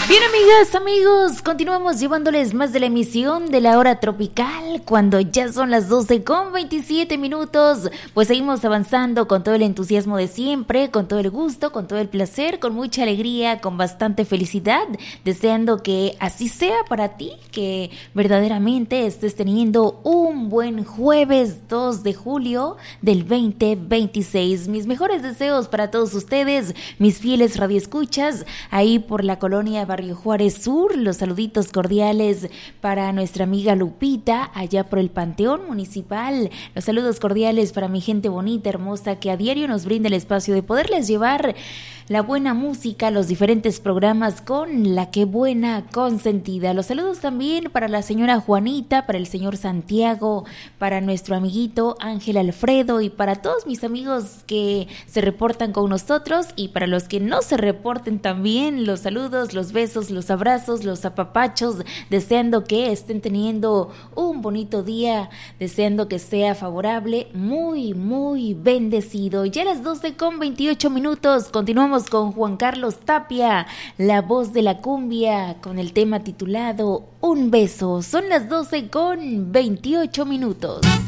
Bien, amigas, amigos, continuamos llevándoles más de la emisión de la hora tropical cuando ya son las 12:27. Pues seguimos avanzando con todo el entusiasmo de siempre, con todo el gusto, con todo el placer, con mucha alegría, con bastante felicidad, deseando que así sea para ti, que verdaderamente estés teniendo un buen jueves 2 de julio del 2026. Mis mejores deseos para todos ustedes, mis fieles radioescuchas, ahí por la colonia Barrio Juárez Sur, los saluditos cordiales para nuestra amiga Lupita, allá por el Panteón Municipal, los saludos cordiales para mi gente bonita, hermosa, que a diario nos brinda el espacio de poderles llevar la buena música, los diferentes programas con la que buena consentida. Los saludos también para la señora Juanita, para el señor Santiago, para nuestro amiguito Ángel Alfredo y para todos mis amigos que se reportan con nosotros y para los que no se reporten también, los saludos, los besos, los abrazos, los apapachos, deseando que estén teniendo un bonito día, deseando que sea favorable, muy, muy bendecido. Ya a las 12:28, continuamos con Juan Carlos Tapia, la voz de la cumbia, con el tema titulado Un beso. Son las 12:28.